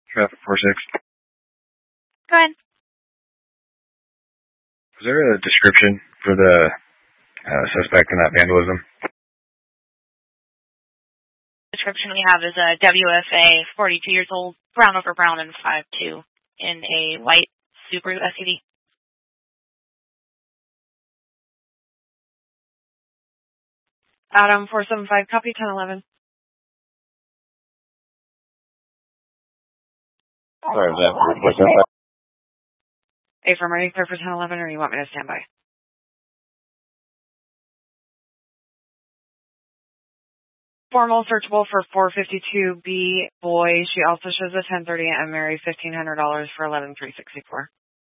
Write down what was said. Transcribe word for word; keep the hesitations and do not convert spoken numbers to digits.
Traffic four six. Go ahead. Was there a description for the uh, suspect in that vandalism? Description we have is a W F A, forty-two years old, brown over brown and five two, in a white Subaru S U V. Adam four seven five, copy ten eleven. Sorry, was that four seven five? Hey, from are you clear for ten eleven, or you want me to stand by? Formal searchable for four fifty-two B boy. She also shows a ten thirty and Mary fifteen hundred dollars for eleven three sixty four.